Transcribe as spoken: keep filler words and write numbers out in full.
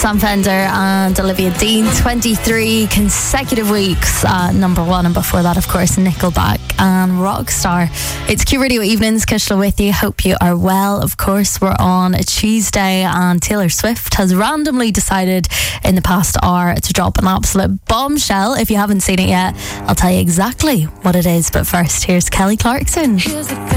Sam Fender and Olivia Dean, twenty-three consecutive weeks uh, number one, and before that, of course, Nickelback and Rockstar. It's Q Radio Evenings, Kishla with you. Hope you are well. Of course, we're on a Tuesday, and Taylor Swift has randomly decided in the past hour to drop an absolute bombshell. If you haven't seen it yet, I'll tell you exactly what it is. But first, here's Kelly Clarkson.